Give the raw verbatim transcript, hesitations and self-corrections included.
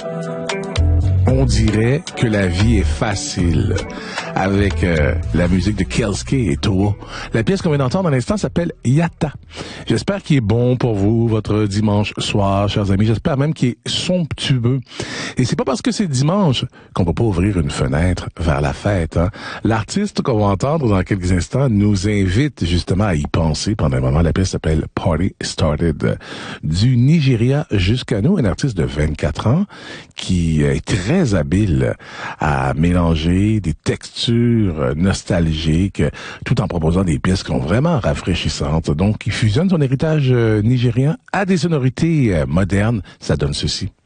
On dirait que la vie est facile avec euh, la musique de Kelske et Toa. La pièce qu'on vient d'entendre à l'instant s'appelle Yata. J'espère qu'il est bon pour vous, votre dimanche soir, chers amis. J'espère même qu'il est somptueux. Et c'est pas parce que c'est dimanche qu'on peut pas ouvrir une fenêtre vers la fête. Hein? L'artiste qu'on va entendre dans quelques instants nous invite justement à y penser pendant un moment. La pièce s'appelle Party Started. Du Nigeria jusqu'à nous, un artiste de vingt-quatre ans qui est très habile à mélanger des textures nostalgiques tout en proposant des pièces qui sont vraiment rafraîchissantes. Donc, il fusionne son héritage nigérien à des sonorités modernes. Ça donne ceci.